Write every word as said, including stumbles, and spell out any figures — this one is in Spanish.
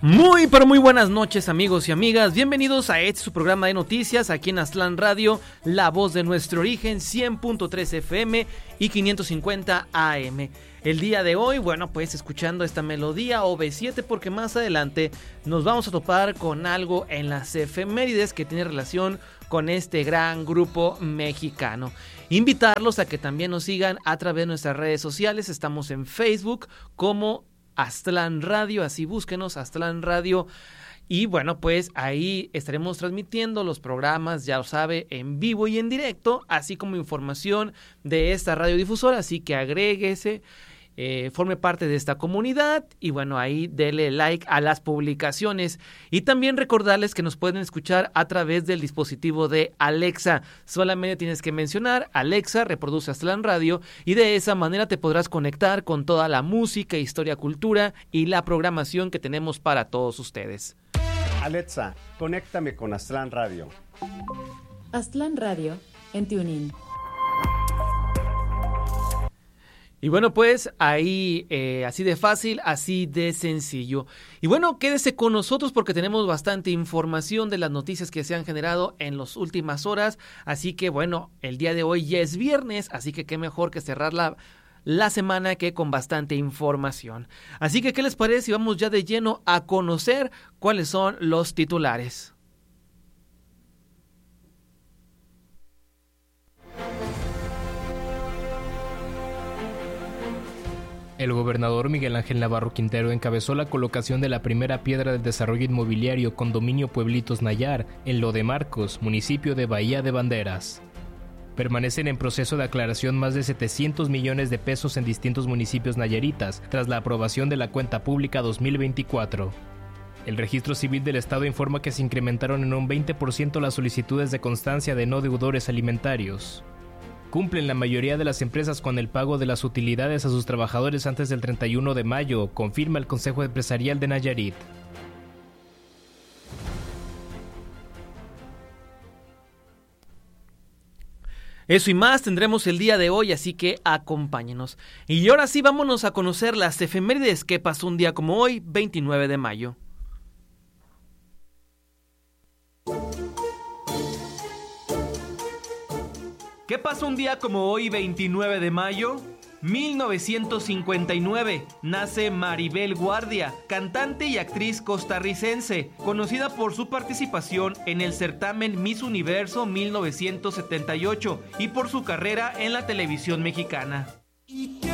Muy, pero muy buenas noches, amigos y amigas. Bienvenidos a este su programa de noticias aquí en Aztlán Radio, la voz de nuestro origen, cien punto tres F M y quinientos cincuenta A M. El día de hoy, bueno, pues escuchando esta melodía O V siete, porque más adelante nos vamos a topar con algo en las efemérides que tiene relación con este gran grupo mexicano. Invitarlos a que también nos sigan a través de nuestras redes sociales. Estamos en Facebook como Aztlán Radio, así búsquenos, Aztlán Radio. Y bueno, pues ahí estaremos transmitiendo los programas, ya lo sabe, en vivo y en directo, así como información de esta radiodifusora, así que agréguese, eh, forme parte de esta comunidad y bueno, ahí dele like a las publicaciones. Y también recordarles que nos pueden escuchar a través del dispositivo de Alexa. Solamente tienes que mencionar Alexa, reproduce Aztlán Radio y de esa manera te podrás conectar con toda la música, historia, cultura y la programación que tenemos para todos ustedes. Alexa, conéctame con Aztlán Radio. Aztlán Radio en TuneIn. Y bueno, pues ahí eh, así de fácil, así de sencillo. Y bueno, quédese con nosotros porque tenemos bastante información de las noticias que se han generado en las últimas horas. Así que bueno, el día de hoy ya es viernes, así que qué mejor que cerrar la, la semana que con bastante información. Así que, ¿qué les parece si vamos ya de lleno a conocer cuáles son los titulares? El gobernador Miguel Ángel Navarro Quintero encabezó la colocación de la primera piedra del desarrollo inmobiliario Condominio Pueblitos Nayar en Lo de Marcos, municipio de Bahía de Banderas. Permanecen en proceso de aclaración más de setecientos millones de pesos en distintos municipios nayaritas tras la aprobación de la cuenta pública dos mil veinticuatro. El Registro Civil del Estado informa que se incrementaron en un veinte por ciento las solicitudes de constancia de no deudores alimentarios. Cumplen la mayoría de las empresas con el pago de las utilidades a sus trabajadores antes del treinta y uno de mayo, confirma el Consejo Empresarial de Nayarit. Eso y más tendremos el día de hoy, así que acompáñenos. Y ahora sí, vámonos a conocer las efemérides que pasó un día como hoy, veintinueve de mayo. ¿Qué pasó un día como hoy, veintinueve de mayo? mil novecientos cincuenta y nueve, nace Maribel Guardia, cantante y actriz costarricense, conocida por su participación en el certamen Miss Universo mil novecientos setenta y ocho y por su carrera en la televisión mexicana. ¿Y qué